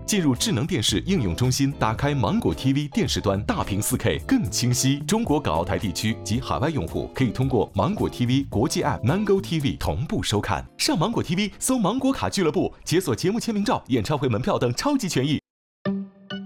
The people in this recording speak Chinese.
进入智能电视应用中心，打开芒果 TV 电视端，大屏 4K 更清晰。中国港澳台地区及海外用户可以通过芒果 TV 国际 App、Mango TV 同步收看。上芒果 TV 搜芒果卡俱乐部，解锁节目签名照、演唱会门票等超级权益。